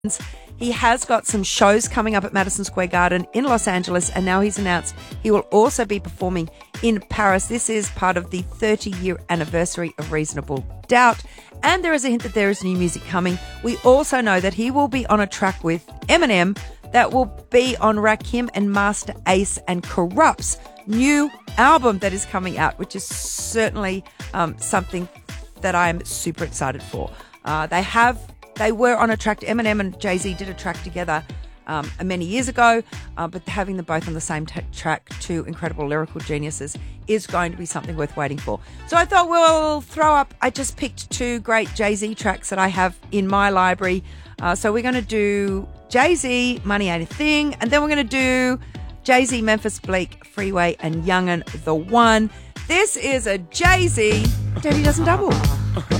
He has got some shows coming up at Madison Square Garden in Los Angeles, and now he's announced he will also be performing in Paris. This is part of the 30-year anniversary of Reasonable Doubt, and there is a hint that there is new music coming. We also know that he will be on a track with Eminem that will be on Rakim and Master Ace and Corrupt's new album that is coming out, which is certainly something that I'm super excited for. They were on a track. Eminem and Jay-Z did a track together many years ago, but having them both on the same track, two incredible lyrical geniuses, is going to be something worth waiting for. So I thought we'll throw up, I just picked two great Jay-Z tracks that I have in my library. So we're going to do Jay-Z, Money Ain't a Thing, and then we're going to do Jay-Z, Memphis Bleak, Freeway, and Youngin' the One. This is a Jay-Z Dirty Dozen Double.